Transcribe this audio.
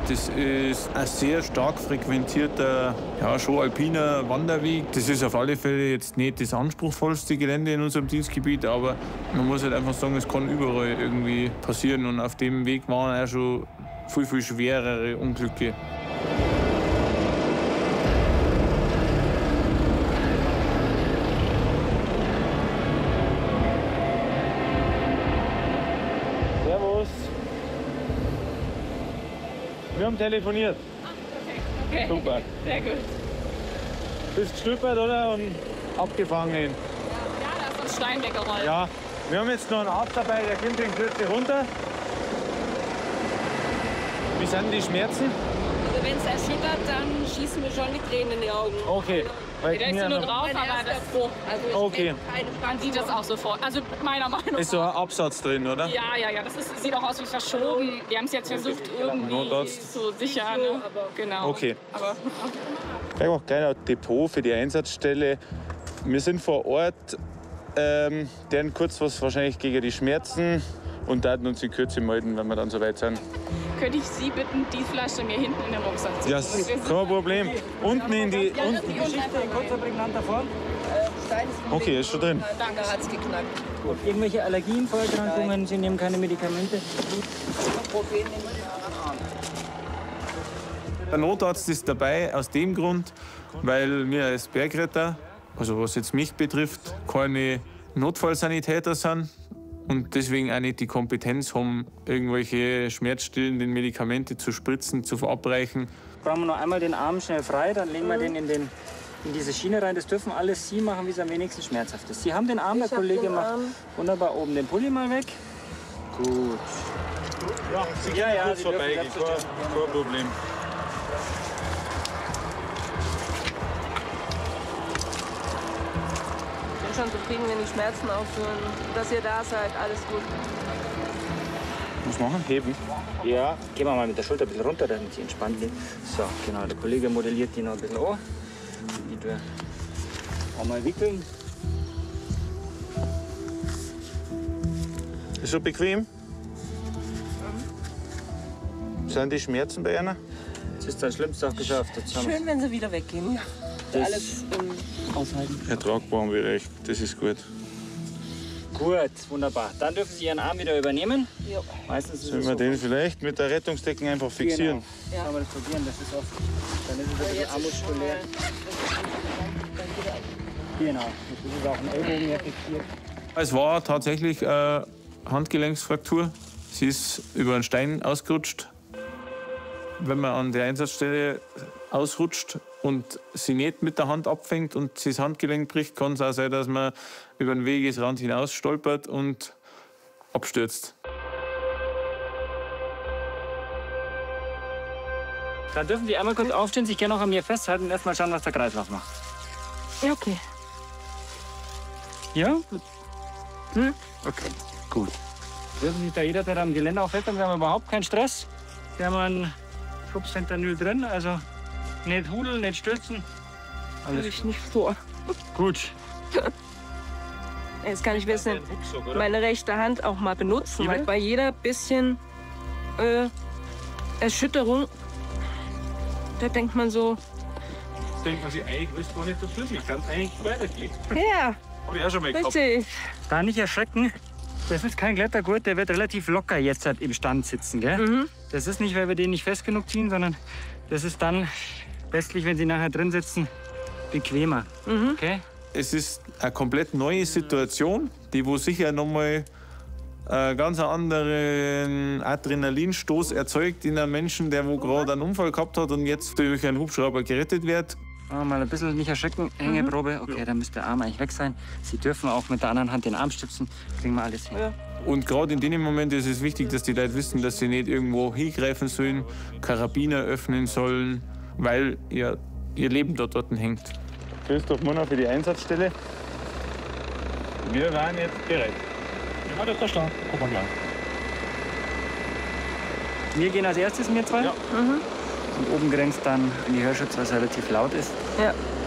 Das ist ein sehr stark frequentierter, ja, schon alpiner Wanderweg. Das ist auf alle Fälle jetzt nicht das anspruchsvollste Gelände in unserem Dienstgebiet, aber man muss halt einfach sagen, es kann überall irgendwie passieren. Und auf dem Weg waren auch schon viel, viel schwerere Unglücke. Servus. Wir haben telefoniert. Okay. Super. Sehr gut. Bist gestolpert, oder? Und abgefangen. Ja, da ist ein Stein weggerollt. Ja. Wir haben jetzt noch einen Arzt dabei, der kommt in Kürze runter. Wie sind die Schmerzen? Also wenn es erschüttert, dann schießen mir schon die Tränen in die Augen. Okay. Weil Da ist sie nur drauf, aber das Also ich Okay. keine man sieht das auch sofort. Also meiner Meinung nach. ist so ein Absatz drin, oder? Ja, das sieht auch aus wie verschoben. Wir haben es jetzt versucht, irgendwie Notarzt. so sicher. Ne? Genau. Okay. Aber Auch kleiner Depot für die Einsatzstelle. Wir sind vor Ort, deren kurz was wahrscheinlich gegen die Schmerzen und werden uns in Kürze melden, wenn wir dann soweit sind. könnte ich Sie bitten, die Flasche mir hinten in den Rucksack zu tun? Ja, kein Problem. Unten in die. Unten. In kurzer, prägnanter Form. Okay, ist schon drin. Danke. Da hat es geknackt. Irgendwelche Allergien, Vorerkrankungen, Sie nehmen keine Medikamente. Der Notarzt ist dabei aus dem Grund, weil wir als Bergretter, also was jetzt mich betrifft, keine Notfallsanitäter sind und deswegen auch nicht die Kompetenz haben, irgendwelche schmerzstillenden Medikamente zu spritzen, zu verabreichen. Brauchen wir noch einmal den Arm schnell frei, dann legen wir den in diese Schiene rein. Das dürfen alles Sie machen, wie es am wenigsten schmerzhaft ist. Sie haben den Arm, der Kollege macht wunderbar oben den Pulli mal weg. Gut. Ja, Sie Ja, ja, kurz Sie dürfen vorbeigehen, kein Problem. Ich bin schon zufrieden, wenn die Schmerzen aufhören. Dass ihr da seid, alles gut. Was machen? Heben. Ja, gehen wir mal mit der Schulter ein bisschen runter, damit sie entspannt liegt. So, genau, der Kollege modelliert die noch ein bisschen an. Die wir auch mal wickeln. Ist so bequem? Sind die Schmerzen bei einer? Jetzt ist das Schlimmste auch geschafft. Jetzt haben Schön, wenn sie wieder weggehen. Ja. Das- Alles aushalten. Ertragbar haben wir recht, das ist gut. Gut, wunderbar. Dann dürfen Sie Ihren Arm wieder übernehmen. Ja. Meistens ist Sollen es wir so. den vielleicht mit der Rettungsdecken einfach fixieren? Genau. Ja. Kann man das probieren, das ist oft. Dann ist es ein bisschen Jetzt ist amuskulär. Genau. Jetzt ist es auch ein Ellbogen hier fixiert. Es war tatsächlich eine Handgelenksfraktur. Sie ist über einen Stein ausgerutscht. Wenn man an der Einsatzstelle ausrutscht und sie nicht mit der Hand abfängt und sie das Handgelenk bricht, kann es auch sein, dass man über den Wegesrand hinaus stolpert und abstürzt. Dann dürfen Sie einmal kurz aufstehen, sich gerne noch an mir festhalten und erstmal schauen, was der Kreislauf macht. Ja, okay. Ja? Okay, gut. Dürfen sich da jederzeit am Geländer auch festhalten, wir haben überhaupt keinen Stress. Wir haben ein Schubfentanyl drin, also nicht hudeln, nicht stürzen. Habe ich nicht vor. Gut. Jetzt kann ich wissen, meine rechte Hand auch mal benutzen, weil bei jeder bisschen Erschütterung, da denkt man so, Denkt man sich, eigentlich ist gar nicht so schlimm, ich kann es eigentlich weitergehen. ja, Hab ich auch schon mal gehabt. richtig. Da nicht erschrecken. Das ist kein Klettergurt, der wird relativ locker jetzt halt im Stand sitzen. Gell? Das ist nicht, weil wir den nicht fest genug ziehen, sondern das ist dann letztlich, wenn Sie nachher drin sitzen, bequemer. Okay? Es ist eine komplett neue Situation, die wo sicher nochmal einen ganz anderen Adrenalinstoß erzeugt in einem Menschen, der wo gerade einen Unfall gehabt hat und jetzt durch einen Hubschrauber gerettet wird. Mal ein bisschen nicht erschrecken. Hängeprobe. Okay, dann müsste der Arm eigentlich weg sein. Sie dürfen auch mit der anderen Hand den Arm stützen. Kriegen wir alles hin. Und gerade in dem Moment ist es wichtig, dass die Leute wissen, dass sie nicht irgendwo hingreifen sollen, Karabiner öffnen sollen, weil ja ihr Leben dort hängt. Christoph Munner für die Einsatzstelle. Wir waren jetzt bereit. Ja, das ist da. Guck mal gleich. Wir gehen als erstes, wir zwei. Ja. Und oben grenzt dann in die Hörschutz, was relativ laut ist. Ja.